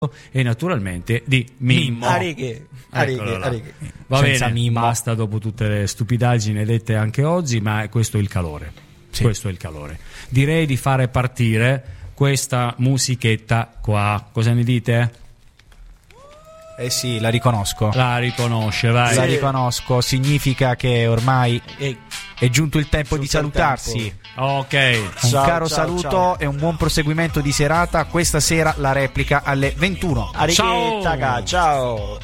e naturalmente di Mimmo. Arighe. Va Senza bene, Mimmo. basta dopo tutte le stupidaggini dette anche oggi, ma questo è il calore. Sì. Questo è il calore. Direi di fare partire questa musichetta qua. Cosa ne dite? Eh sì, la riconosco. La riconosce, vai. La riconosco, significa che ormai è giunto il tempo di Giunto il salutarsi. Ok. Un Ciao, caro ciao, saluto ciao. e un buon proseguimento di serata. Questa sera la replica alle 21. Arighe, Ciao. taga, ciao.